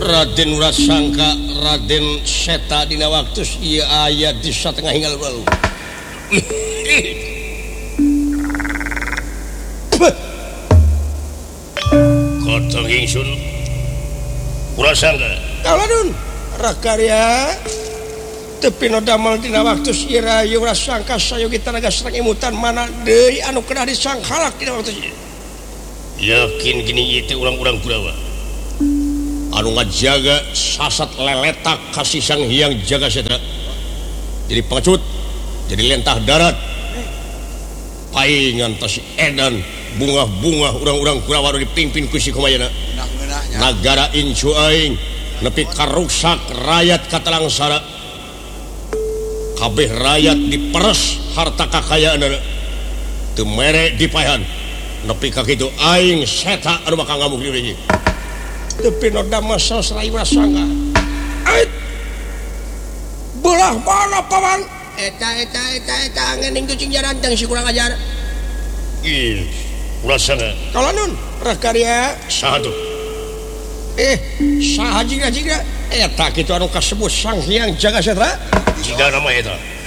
Raden Urasangka Raden Seta dina waktu ieu aya di satengah hinggal balu. Kotong ingsun Urasangka Kaladun rakarya tepi no damel dina waktu ieu rayu Urasangka sayogi tanaga sareng imutan mana deui anu kena disangkalak dina waktu ieu. Yakin gini ieu teh urang-urang Kurawa anu ngajaga sasat leletak kasih Sang Hyang Jagaseta jadi pengecut jadi lentah darat paingan tas edan bunga-bunga urang-urang Kurawa dipimpin ku si kumayana nagara incu aing nepi karuksak rakyat katalangsara kabeh rakyat diperes harta kekayaanna teu mere dipaehan nepi ka kitu aing Seta anu bakal ngamuk di dieu tepi no damel Rayu Urasangka ait belah mana paman eta ngening kucing jaranteng si kurang ajar ih Urasangka kalanun rakarya saha tuh saha jiga eta kitu anu kasebut Sang Hyang Jagaseta jiga nama eta